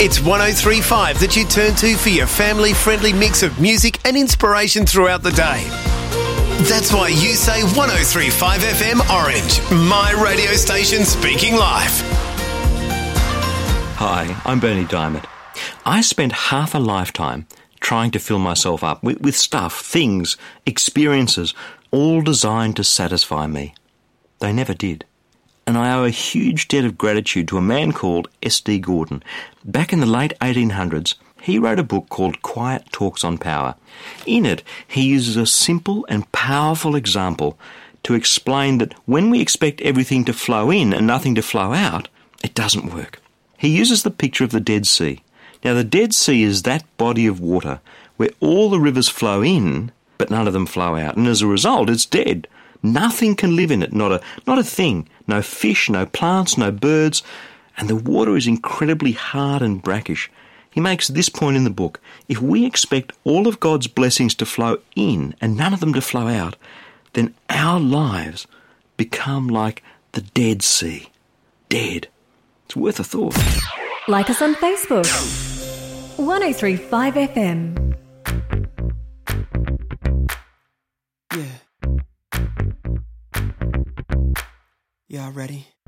It's 103.5 that you turn to for your family-friendly mix of music and inspiration throughout the day. That's why you say 103.5 FM Orange, my radio station speaking live. Hi, I'm Bernie Diamond. I spent half a lifetime trying to fill myself up with stuff, things, experiences, all designed to satisfy me. They never did. And I owe a huge debt of gratitude to a man called S.D. Gordon. Back in the late 1800s, he wrote a book called Quiet Talks on Power. In it, he uses a simple and powerful example to explain that when we expect everything to flow in and nothing to flow out, it doesn't work. He uses the picture of the Dead Sea. Now, the Dead Sea is that body of water where all the rivers flow in, but none of them flow out. And as a result, it's dead. Nothing can live in it, not a thing. No fish, no plants, no birds. And the water is incredibly hard and brackish. He makes this point in the book. If we expect all of God's blessings to flow in and none of them to flow out, then our lives become like the Dead Sea. Dead. It's worth a thought. Like us on Facebook. 103.5 FM. Yeah. Y'all ready?